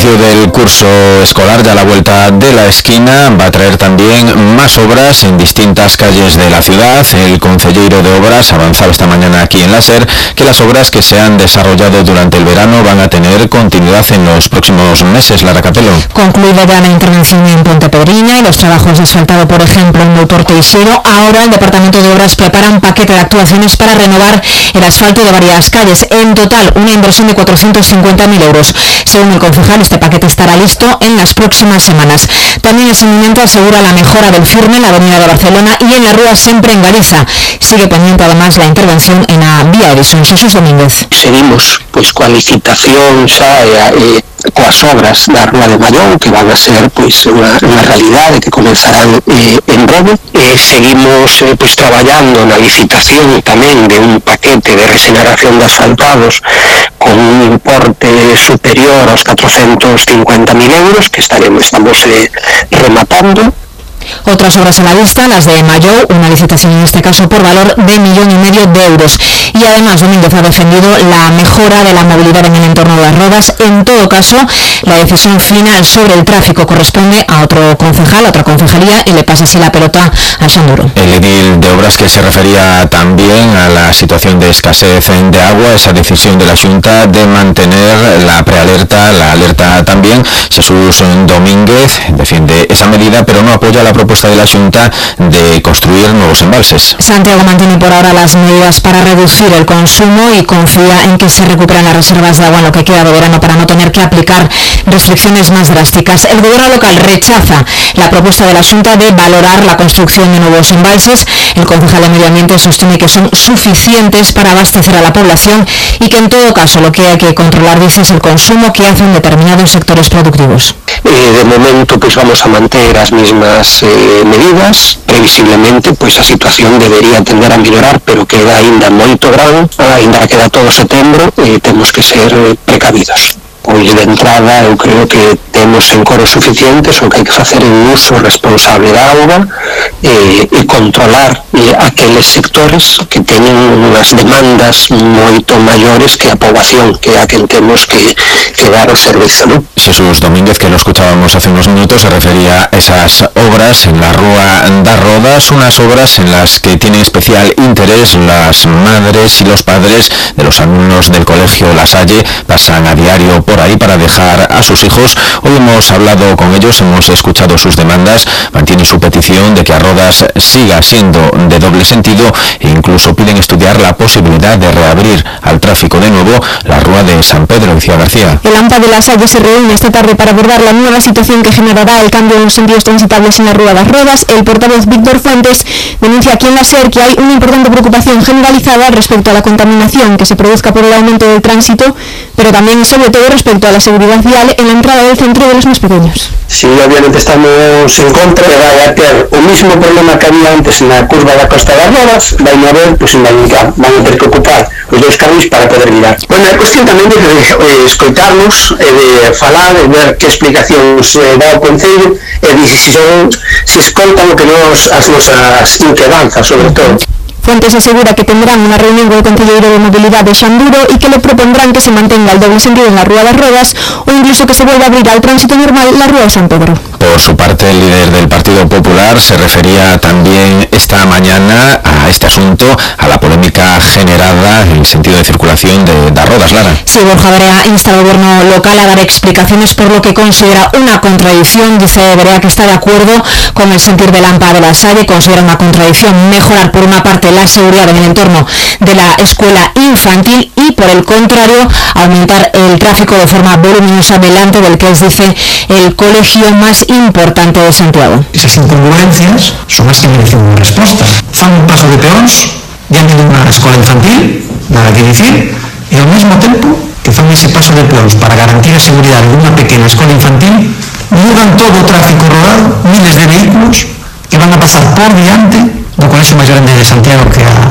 inicio del curso escolar, ya a la vuelta de la esquina, va a traer también más obras en distintas calles de la ciudad. El concelleiro de Obras avanzaba esta mañana aquí en la SER que las obras que se han desarrollado durante el verano van a tener continuidad en los próximos meses. Lara Capelo. Concluida ya la intervención en Pontepedriña y los trabajos de asfaltado, por ejemplo, en Doutor Teixeiro, ahora el Departamento de Obras prepara un paquete de actuaciones para renovar el asfalto de varias calles. En total, una inversión de 450.000 euros. Según el concejal, este paquete estará listo en las próximas semanas. También ese momento asegura la mejora del firme en la avenida de Barcelona y en la rúa Sempre en Galiza. Sigue pendiente además la intervención en la vía Edison. Jesús Domínguez. Seguimos coa licitación xa coas obras da Rúa de Mallón, que van a ser unha realidade que comenzarán en breve. Seguimos traballando na licitación tamén de un paquete de regeneración de asfaltados con un importe superior aos 450.000 euros que estamos rematando. Otras obras a la vista, las de Mayou, una licitación en este caso por valor de 1,5 millones de euros. Y además Domínguez ha defendido la mejora de la movilidad en el entorno de las Rodas. En todo caso, la decisión final sobre el tráfico corresponde a otro concejal, a otra concejalía, y le pasa así la pelota a Xanduro. El edil de Obras, que se refería también a la situación de escasez de agua, esa decisión de la Xunta de mantener la prealerta, la alerta también. Jesús Domínguez defiende esa medida, pero no apoya la propuesta de la Xunta de construir nuevos embalses. Santiago mantiene por ahora las medidas para reducir el consumo y confía en que se recuperen las reservas de agua en lo que queda de verano para no tener que aplicar restricciones más drásticas. El gobierno local rechaza la propuesta de la Xunta de valorar la construcción de nuevos embalses. El concejal de Medio Ambiente sostiene que son suficientes para abastecer a la población y que en todo caso lo que hay que controlar, dice, es el consumo que hacen determinados sectores productivos. De momento vamos a manter as mismas medidas. Previsiblemente a situación debería tender a mellorar, pero queda ainda moito grande, ainda queda todo setembro e temos que ser precavidos. Pois de entrada eu creo que temos encoros suficientes, o que hai que facer é un uso responsable da auga e controlar aqueles sectores que teñen unhas demandas moito maiores que a poboación, que é a quen temos que dar o servizo, ¿no? Jesús Domínguez, que lo escuchábamos hace unos minutos, se refería a esas obras en la Rúa das Rodas, unas obras en las que tienen especial interés las madres y los padres de los alumnos del colegio La Salle. Pasan a diario por ahí para dejar a sus hijos. Hoy hemos hablado con ellos, hemos escuchado sus demandas, mantienen su petición de que a Rodas siga siendo de doble sentido e incluso piden estudiar la posibilidad de reabrir al tráfico de nuevo la Rúa de San Pedro. Lucía García. El AMPA de La Salle se reúne esta tarde para abordar la nueva situación que generará el cambio en los sentidos transitables en la Rúa das Rodas. El portavoz Víctor Fuentes denuncia aquí en la SER que hay una importante preocupación generalizada respecto a la contaminación que se produzca por el aumento del tránsito, pero también y sobre todo respecto a la seguridad vial en la entrada del centro de los más pequeños. Sí, obviamente estamos en contra de vai a ter o mismo problema que había antes na curva da Costa das Rodas, vai a haber, en Vallecán, van a ter que ocupar os dois carris para poder virar. Bueno, a cuestión tamén de escoitarnos, de falar, de ver que explicacións dá o Concello, e de se escoltan o que as nosas inquedanzas, sobre todo. Fuentes asegura que tendrán una reunión con el concelleiro de movilidad de Xanduro y que le propondrán que se mantenga el doble sentido en la Rúa das Rodas o incluso que se vuelva a abrir al tránsito normal la Rúa de San Pedro. Por su parte, el líder del Partido Popular se refería también esta mañana a este asunto, a la polémica generada en el sentido de circulación de das Rodas. Lara. Sí, Borja Barea insta al gobierno local a dar explicaciones por lo que considera una contradicción. Dice Barea que está de acuerdo con el sentir del AMPA de La Salle, considera una contradicción mejorar por una parte la seguridad en el entorno de la escuela infantil y por el contrario aumentar el tráfico de forma voluminosa delante del que es, dice, el colegio más importante de Santiago. Esas incongruencias son as que merecen unha resposta. Fan un paso de peóns diante dunha escola infantil, nada que dicir, e ao mesmo tempo que fan ese paso de peóns para garantir a seguridade dunha pequena escola infantil, mudan todo o tráfico rodado, miles de vehículos que van a pasar por diante do colegio máis grande de Santiago, que é a